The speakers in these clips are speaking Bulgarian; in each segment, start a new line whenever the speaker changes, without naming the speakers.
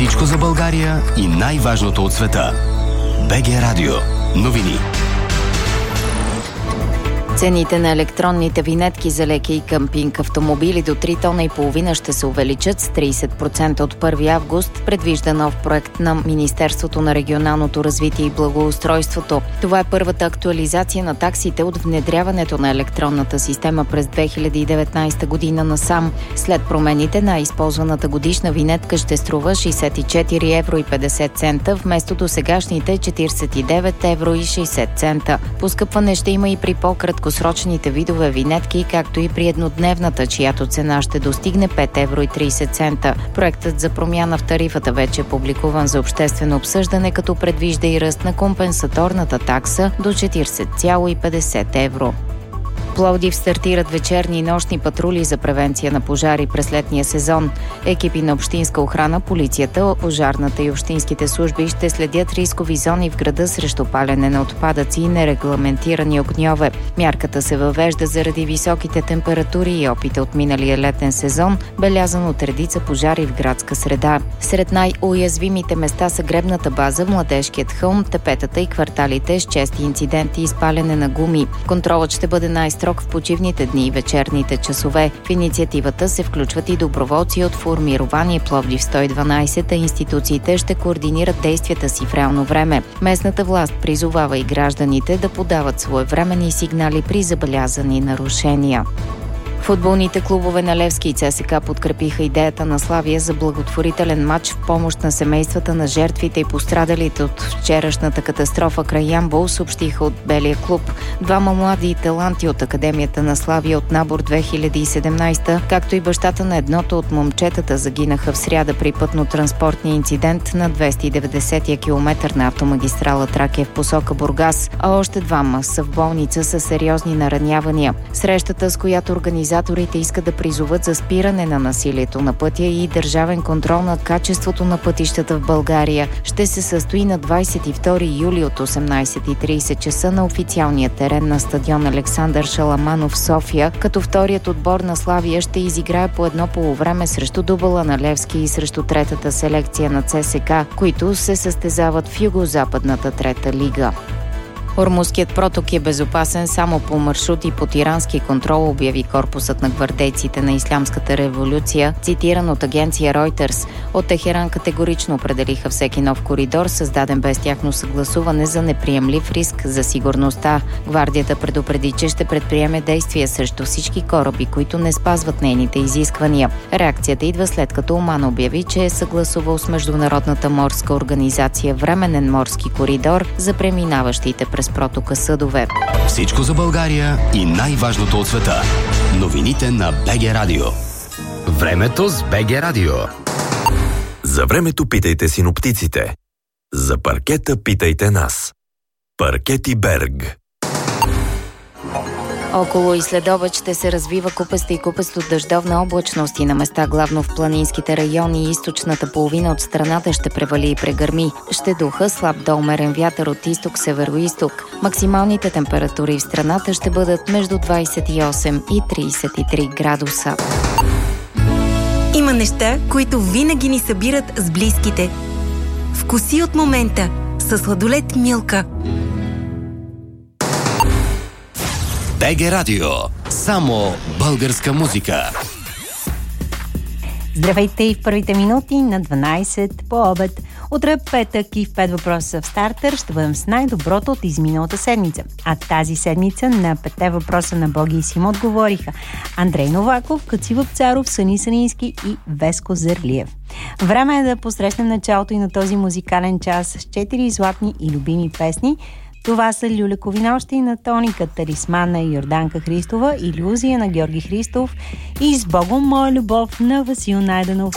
Всичко за България и най-важното от света. БГ Радио. Новини.
Цените на електронните винетки за леки и къмпинг автомобили до 3,5 тона ще се увеличат с 30% от 1 август, предвижда нов проект на Министерството на регионалното развитие и благоустройството. Това е първата актуализация на таксите от внедряването на електронната система през 2019 година насам. След промените на използваната годишна винетка ще струва 64,50 евро вместо досегашните 49,60 евро. Поскъпване ще има и при по-краткосрочните видове винетки, както и при еднодневната, чиято цена ще достигне 5,30 евро. Проектът за промяна в тарифата вече е публикуван за обществено обсъждане, като предвижда и ръст на компенсаторната такса до 40,50 евро. Пловдив стартират вечерни и нощни патрули за превенция на пожари през летния сезон. Екипи на общинска охрана, полицията, пожарната и общинските служби ще следят рискови зони в града срещу палене на отпадъци и нерегламентирани огньове. Мярката се въвежда заради високите температури и опита от миналия летен сезон, белязан от редица пожари в градска среда. Сред най-уязвимите места са гребната база, Младежкият хълм, тепетата и кварталите с чести инциденти и спалене на гуми. Контролът ще бъде най-строг в почивните дни и вечерните часове. В инициативата се включват и доброволци от формирование Пловдив 112, а институциите ще координират действията си в реално време. Местната власт призовава и гражданите да подават своевременни сигнали при забелязани нарушения. Футболните клубове на Левски и ЦСКА подкрепиха идеята на Славия за благотворителен матч в помощ на семействата на жертвите и пострадалите от вчерашната катастрофа край Ямбол, съобщиха от Белия клуб. Двама млади таланти от Академията на Славия от набор 2017, както и бащата на едното от момчетата загинаха в сряда при пътно-транспортния инцидент на 290-я километър на автомагистрала Тракия в посока Бургас, а още двама са в болница с сериозни наранявания. Срещата, с която организаторите искат да призоват за спиране на насилието на пътя и държавен контрол над качеството на пътищата в България, ще се състои на 22 юли от 18:30 часа на официалния терен на стадион Александър Шаламанов в София, като вторият отбор на Славия ще изиграе по едно полувреме срещу дубъла на Левски и срещу третата селекция на ЦСКА, които се състезават в югозападната трета лига. Ормузският проток е безопасен само по маршрут и под ирански контрол, обяви корпусът на гвардейците на Ислямската революция, цитиран от агенция Reuters. От Техеран категорично определиха всеки нов коридор, създаден без тяхно съгласуване, за неприемлив риск за сигурността. Гвардията предупреди, че ще предприеме действия срещу всички кораби, които не спазват нейните изисквания. Реакцията идва след като Оман обяви, че е съгласувал с Международната морска организация временен морски коридор за преминаващите през протока съдове.
Всичко за България и най-важното от света. Новините на БГ Радио. Времето с БГ Радио.
За времето питайте синоптиците. За паркета питайте нас. Паркети Берг.
Около и следобед ще се развива купеста и купесто дъждовна облачност и на места главно в планинските райони и източната половина от страната ще превали и прегърми. Ще духа слаб до умерен вятър от изток-североизток. Максималните температури в страната ще бъдат между 28 и 33 градуса.
Има неща, които винаги ни събират с близките. Вкуси от момента със сладолед Милка.
БГ Радио. Само българска музика.
Здравейте и в първите минути на 12 по обед. Утре петък и в 5 въпроса в стартер ще бъдем с най-доброто от изминалата седмица. А тази седмица на 5 въпроса на Боги и Сим отговориха Андрей Новаков, Каци Вапцаров, Сани Санински и Веско Зерлиев. Време е да посрещнем началото и на този музикален час с 4 златни и любими песни. Това са Люлякови нощи на Тоника, Талисман на Йорданка Христова, Илюзия на Георги Христов и С Богом моя любов на Васил Найденов.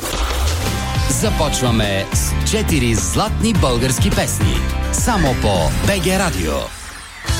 Започваме с 4 златни български песни. Само по БГ Радио.